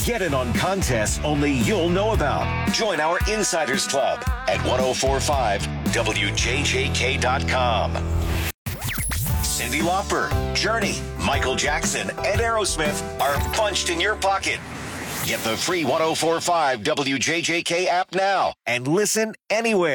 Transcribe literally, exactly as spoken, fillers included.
Get in on contests only you'll know about. Join our Insiders Club at ten forty-five W J J K dot com. Cyndi Lauper, Journey, Michael Jackson, and Aerosmith are punched in your pocket. Get the free ten forty-five W J J K app now and listen anywhere.